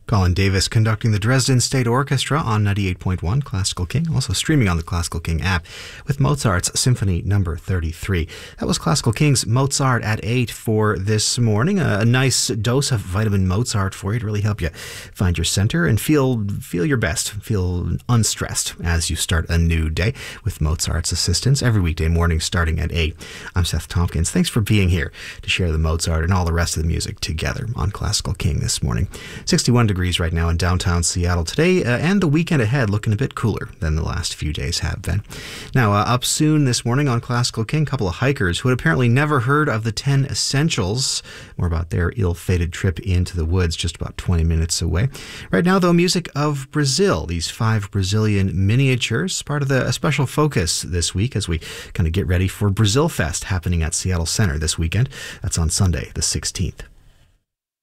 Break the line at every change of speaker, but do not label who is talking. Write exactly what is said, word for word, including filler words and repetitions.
Colin Davis conducting the Dresden State Orchestra on ninety-eight point one Classical King, also streaming on the Classical King app with Mozart's Symphony Number thirty-three. That was Classical King's Mozart at eight for this morning. A, a nice dose of vitamin Mozart for you to really help you find your center and feel feel your best, feel unstressed as you start a new day with Mozart's assistance every weekday morning starting at eight. I'm Seth Tompkins. Thanks for being here to share the Mozart and all the rest of the music together on Classical King this morning. sixty-one degrees right now in downtown Seattle today, uh, and the weekend ahead looking a bit cooler than the last few days have been. Now, uh, up soon this morning on Classical King, a couple of hikers who had apparently never heard of the ten Essentials. More about their ill-fated trip into the woods just about twenty minutes away. Right now, though, music of Brazil. These five Brazilian miniatures, part of the a special focus this week as we kind of get ready for Brazil Fest happening at Seattle Center this weekend. That's on Sunday, the sixteenth.